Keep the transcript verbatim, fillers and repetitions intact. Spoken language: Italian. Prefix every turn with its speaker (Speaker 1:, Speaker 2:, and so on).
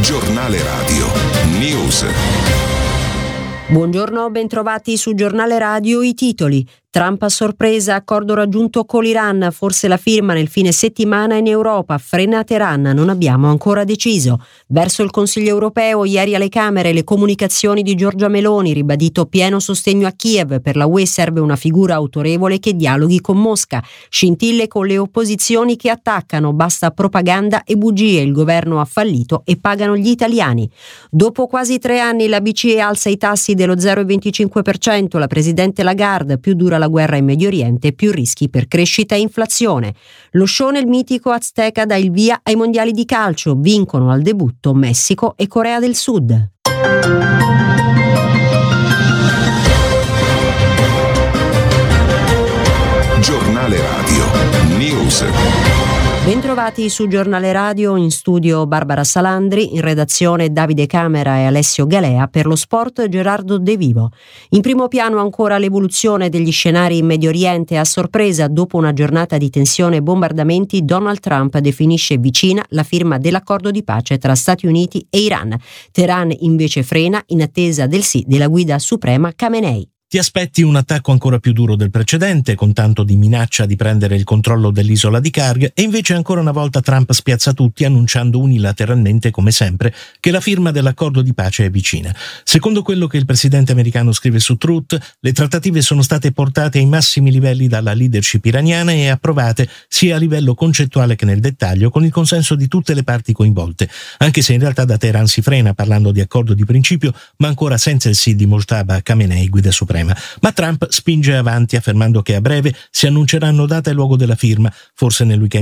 Speaker 1: Giornale Radio News.
Speaker 2: Buongiorno, bentrovati su Giornale Radio. I titoli. Trump a sorpresa, accordo raggiunto con l'Iran, forse la firma nel fine settimana in Europa, frena Teheran, non abbiamo ancora deciso. Verso il Consiglio europeo, ieri alle Camere le comunicazioni di Giorgia Meloni, ribadito pieno sostegno a Kiev, per la U E serve una figura autorevole che dialoghi con Mosca. Scintille con le opposizioni che attaccano, basta propaganda e bugie, il governo ha fallito e pagano gli italiani. Dopo quasi tre anni la B C E alza i tassi dello zero virgola venticinque per cento, la presidente Lagarde, più dura la guerra in Medio Oriente, più rischi per crescita e inflazione. Lo show nel mitico Azteca dà il via ai mondiali di calcio, vincono al debutto Messico e Corea del Sud.
Speaker 1: Giornale Radio News.
Speaker 2: Bentrovati su Giornale Radio, in studio Barbara Salandri, in redazione Davide Camera e Alessio Galea, per lo sport Gerardo De Vivo. In primo piano ancora l'evoluzione degli scenari in Medio Oriente. A sorpresa, dopo una giornata di tensione e bombardamenti, Donald Trump definisce vicina la firma dell'accordo di pace tra Stati Uniti e Iran. Teheran invece frena in attesa del sì della guida suprema Khamenei.
Speaker 3: Ti aspetti un attacco ancora più duro del precedente, con tanto di minaccia di prendere il controllo dell'isola di Karg, e invece ancora una volta Trump spiazza tutti annunciando unilateralmente, come sempre, che la firma dell'accordo di pace è vicina. Secondo quello che il presidente americano scrive su Truth, le trattative sono state portate ai massimi livelli dalla leadership iraniana e approvate sia a livello concettuale che nel dettaglio, con il consenso di tutte le parti coinvolte, anche se in realtà da Teheran si frena parlando di accordo di principio, ma ancora senza il sì di Mojtaba Khamenei, guida suprema. Ma Trump spinge avanti affermando che a breve si annunceranno data e luogo della firma, forse nel weekend